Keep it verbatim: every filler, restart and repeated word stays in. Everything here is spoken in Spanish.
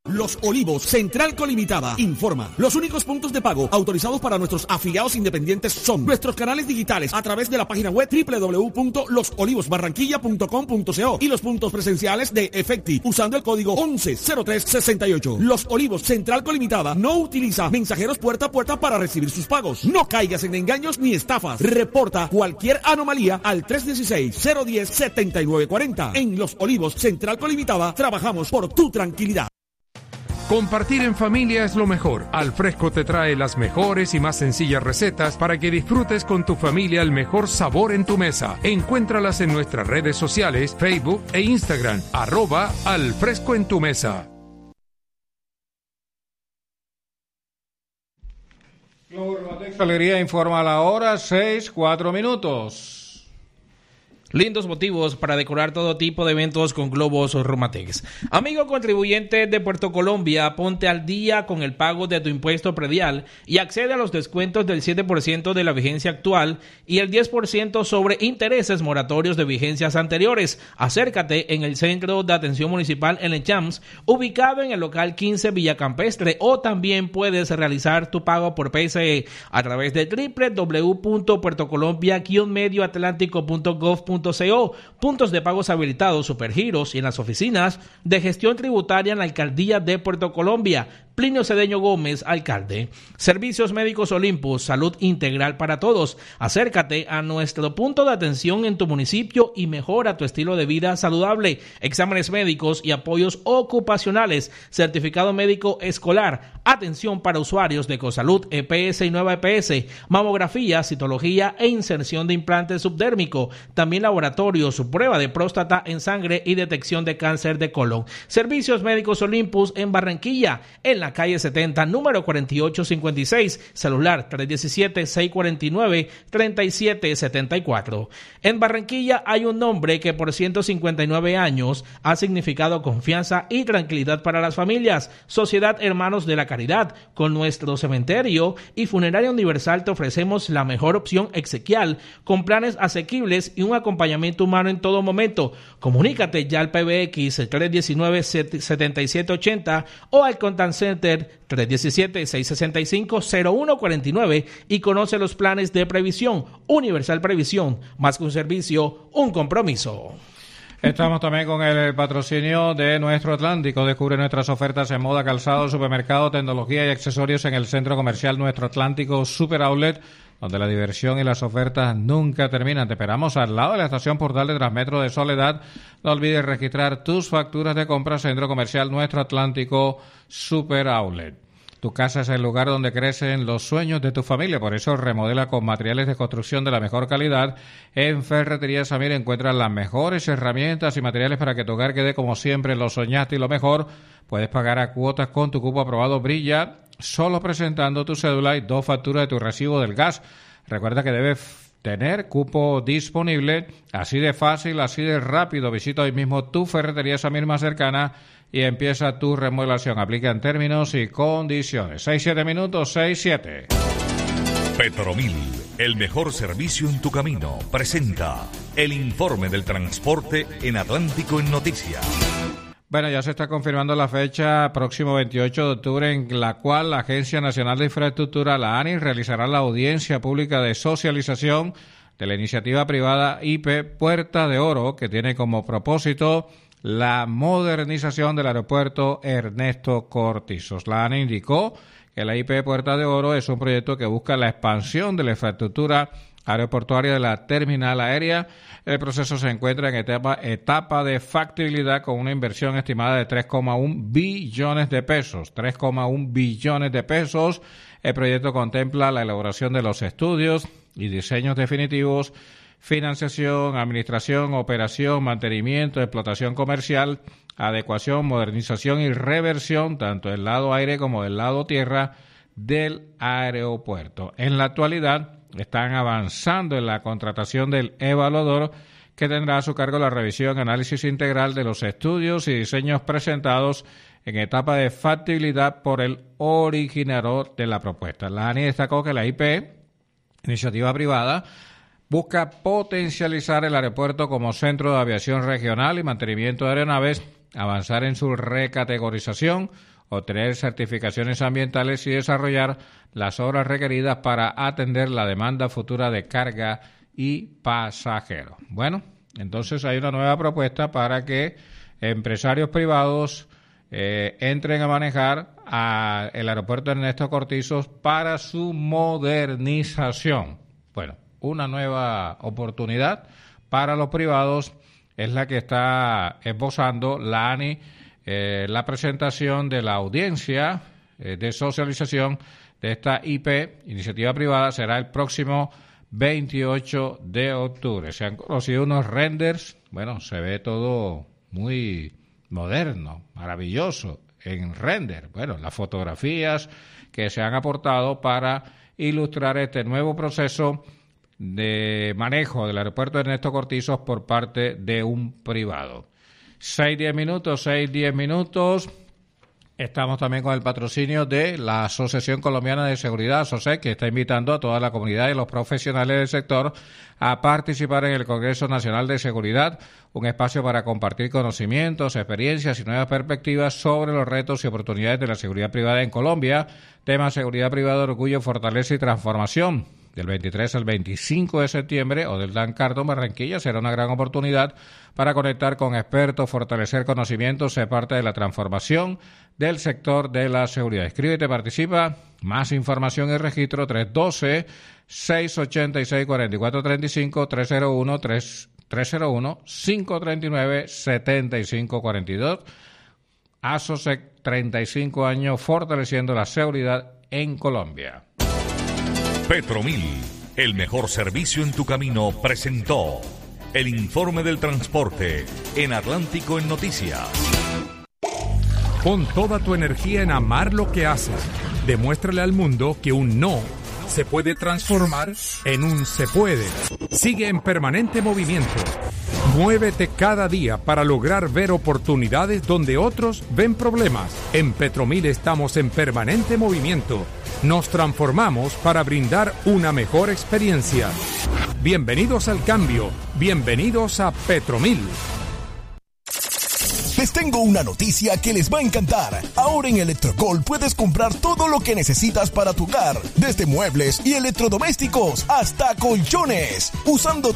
Los Olivos, Central Colimitada, informa. Los únicos puntos de pago autorizados para nuestros afiliados independientes son nuestros canales digitales a través de la página web doble u doble u doble u punto los olivos barranquilla punto com punto co y los puntos presenciales de Efecti usando el código once cero tres sesenta y ocho. Los Olivos, Central Colimitada no utiliza mensajeros puerta a puerta para recibir sus pagos. No caigas en engaños ni estafas. Reporta cualquier anomalía al tres uno seis, cero uno cero, siete nueve cuatro cero. En Los Olivos, Central Colimitada, trabajamos por tu tranquilidad. Compartir en familia es lo mejor. Alfresco te trae las mejores y más sencillas recetas para que disfrutes con tu familia el mejor sabor en tu mesa. Encuéntralas en nuestras redes sociales, Facebook e Instagram, arroba Alfresco en tu mesa. Alegría informa a la hora, seis, cuatro minutos. Lindos motivos para decorar todo tipo de eventos con globos Romatex. Amigo contribuyente de Puerto Colombia, ponte al día con el pago de tu impuesto predial y accede a los descuentos del siete por ciento de la vigencia actual y el diez por ciento sobre intereses moratorios de vigencias anteriores. Acércate en el Centro de Atención Municipal en el Chams, ubicado en el local quince Villa Campestre, o también puedes realizar tu pago por P S E a través de doble u doble u doble u punto puertocolombia guion medio atlántico punto gov punto co, puntos de pagos habilitados, supergiros y en las oficinas de gestión tributaria en la Alcaldía de Puerto Colombia. Plinio Cedeño Gómez, alcalde. Servicios Médicos Olympus, salud integral para todos. Acércate a nuestro punto de atención en tu municipio y mejora tu estilo de vida saludable. Exámenes médicos y apoyos ocupacionales. Certificado médico escolar. Atención para usuarios de Ecosalud, E P S y Nueva E P S. Mamografía, citología e inserción de implante subdérmico. También laboratorios, prueba de próstata en sangre y detección de cáncer de colon. Servicios Médicos Olympus en Barranquilla, en la calle setenta, número cuarenta y ocho cincuenta y seis, celular tres uno siete, seis cuatro nueve, tres siete siete cuatro. En Barranquilla hay un nombre que por ciento cincuenta y nueve años ha significado confianza y tranquilidad para las familias. Sociedad Hermanos de la Caridad. Con nuestro cementerio y funeraria universal te ofrecemos la mejor opción exequial, con planes asequibles y un acompañamiento humano en todo momento. Comunícate ya al P B X tres uno nueve, siete siete ocho cero o al Contact Center tres uno siete, seis seis cinco, cero uno cuatro nueve y conoce los planes de previsión. Universal Previsión, más que un servicio, un compromiso. Estamos también con el patrocinio de Nuestro Atlántico. Descubre nuestras ofertas en moda, calzado, supermercado, tecnología y accesorios en el centro comercial Nuestro Atlántico Super Outlet, donde la diversión y las ofertas nunca terminan. Te esperamos al lado de la estación Portal de Transmetro de Soledad. No olvides registrar tus facturas de compra. Centro Comercial Nuestro Atlántico Super Outlet. Tu casa es el lugar donde crecen los sueños de tu familia, por eso remodela con materiales de construcción de la mejor calidad. En Ferretería Samir encuentras las mejores herramientas y materiales para que tu hogar quede como siempre lo soñaste y lo mejor. Puedes pagar a cuotas con tu cupo aprobado Brilla, solo presentando tu cédula y dos facturas de tu recibo del gas. Recuerda que debes tener cupo disponible, así de fácil, así de rápido. Visita hoy mismo tu Ferretería Samir más cercana y empieza tu remodelación. Aplica en términos y condiciones. seis siete minutos, seis siete. Petromil, el mejor servicio en tu camino, presenta el informe del transporte en Atlántico en Noticias. Bueno, ya se está confirmando la fecha próximo veintiocho de octubre en la cual la Agencia Nacional de Infraestructura, la ANI, realizará la audiencia pública de socialización de la iniciativa privada I P Puerta de Oro, que tiene como propósito la modernización del aeropuerto Ernesto Cortizos. La ANI indicó que la I P Puerta de Oro es un proyecto que busca la expansión de la infraestructura aeroportuaria de la terminal aérea. El proceso se encuentra en etapa, etapa de factibilidad con una inversión estimada de tres coma uno billones de pesos. tres coma uno billones de pesos. El proyecto contempla la elaboración de los estudios y diseños definitivos, financiación, administración, operación, mantenimiento, explotación comercial, adecuación, modernización y reversión, tanto del lado aire como del lado tierra del aeropuerto. En la actualidad, están avanzando en la contratación del evaluador, que tendrá a su cargo la revisión y análisis integral de los estudios y diseños presentados en etapa de factibilidad por el originador de la propuesta. La ANI destacó que la I P, iniciativa privada, busca potencializar el aeropuerto como centro de aviación regional y mantenimiento de aeronaves, avanzar en su recategorización, obtener certificaciones ambientales y desarrollar las obras requeridas para atender la demanda futura de carga y pasajeros. Bueno, entonces hay una nueva propuesta para que empresarios privados eh, entren a manejar a el aeropuerto Ernesto Cortizos para su modernización. Bueno, una nueva oportunidad para los privados es la que está esbozando la ANI, eh, la presentación de la audiencia eh, de socialización de esta I P, iniciativa privada, será el próximo veintiocho de octubre. Se han conocido unos renders, bueno, se ve todo muy moderno, maravilloso en render. Bueno, las fotografías que se han aportado para ilustrar este nuevo proceso de manejo del aeropuerto Ernesto Cortizos por parte de un privado. Seis, diez minutos, seis, diez minutos. Estamos también con el patrocinio de la Asociación Colombiana de Seguridad, ASOSEC, que está invitando a toda la comunidad y los profesionales del sector a participar en el Congreso Nacional de Seguridad, un espacio para compartir conocimientos, experiencias y nuevas perspectivas sobre los retos y oportunidades de la seguridad privada en Colombia. Tema seguridad privada, orgullo, fortaleza y transformación. Del veintitrés al veinticinco de septiembre, Odeldan Cardón, Barranquilla, será una gran oportunidad para conectar con expertos, fortalecer conocimientos, ser parte de la transformación del sector de la seguridad. Escríbete, participa, más información y registro tres uno dos, seis ocho seis, cuatro cuatro tres cinco, tres cero uno, tres cero uno, cinco tres nueve, siete cinco cuatro dos. ASOSEC, treinta y cinco años fortaleciendo la seguridad en Colombia. Petromil, el mejor servicio en tu camino, presentó el informe del transporte en Atlántico en Noticias. Pon toda tu energía en amar lo que haces. Demuéstrale al mundo que un no se puede transformar en un se puede. Sigue en permanente movimiento. Muévete cada día para lograr ver oportunidades donde otros ven problemas. En Petromil estamos en permanente movimiento. Nos transformamos para brindar una mejor experiencia. Bienvenidos al cambio. Bienvenidos a Petromil. Les tengo una noticia que les va a encantar. Ahora en Electrogol puedes comprar todo lo que necesitas para tu hogar, desde muebles y electrodomésticos hasta colchones, usando